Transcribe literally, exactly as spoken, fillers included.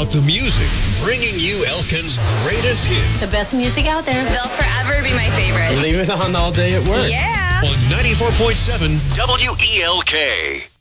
about the music, bringing you Elkin's greatest hits. The best music out there. They'll forever be my favorite. Leave it on all day at work. Yeah. On ninety-four point seven W E L K.